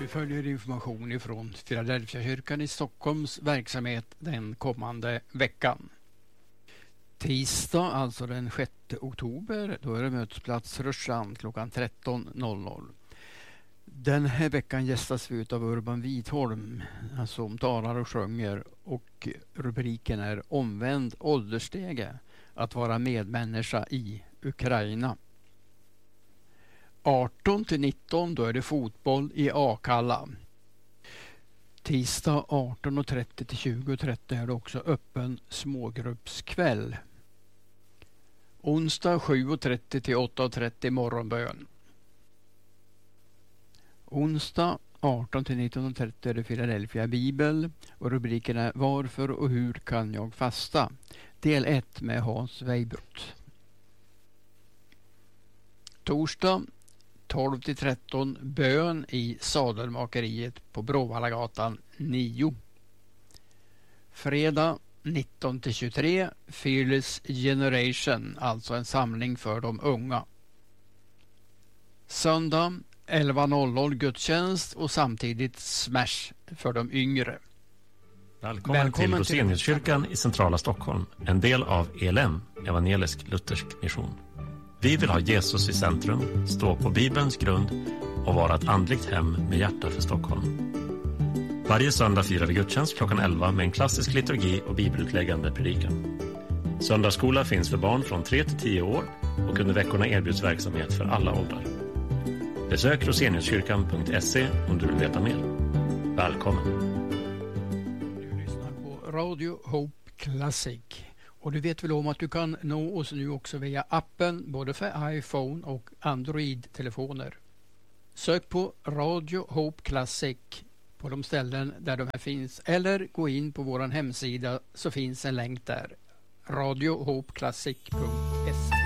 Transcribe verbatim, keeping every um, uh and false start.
Nu följer information ifrån Philadelphia-kyrkan i Stockholms verksamhet den kommande veckan. Tisdag, alltså den sjätte oktober, då är det mötesplats Rörstrand klockan tretton noll noll. Den här veckan gästas vi av Urban Witholm som talar och sjunger, och rubriken är Omvänd ålderstege, att vara medmänniska i Ukraina. arton till nitton, då är det fotboll i Akalla. Tisdag arton och trettio till tjugo och trettio är det också öppen smågruppskväll. Onsdag sju och trettio till åtta och trettio morgonbön. Onsdag arton till nitton och trettio är det Philadelphia Bibel, och rubriken är Varför och hur kan jag fasta? Del ett med Hans Weibrot. Torsdag tolv till tretton bön i Sadelmakeriet på Bråvallagatan nio. Fredag nitton till tjugotre Fearless Generation, alltså en samling för de unga. Söndag elva noll noll gudstjänst och samtidigt smash för de yngre. Välkommen, Välkommen till till Roseniuskyrkan i centrala Stockholm, en del av E L M, evangelisk luthersk mission. Vi vill ha Jesus i centrum, stå på Bibelns grund och vara ett andligt hem med hjärta för Stockholm. Varje söndag firar vi gudstjänst klockan elva med en klassisk liturgi och bibelutläggande predikan. Söndagsskola finns för barn från tre till tio år, och under veckorna erbjuds verksamhet för alla åldrar. Besök roseniuskyrkan punkt se om du vill veta mer. Välkommen! Du lyssnar på Radio Hope Classic. Och du vet väl om att du kan nå oss nu också via appen, både för iPhone och Android-telefoner. Sök på Radio Hope Classic på de ställen där de här finns, eller gå in på vår hemsida så finns en länk där. radio hope classic punkt se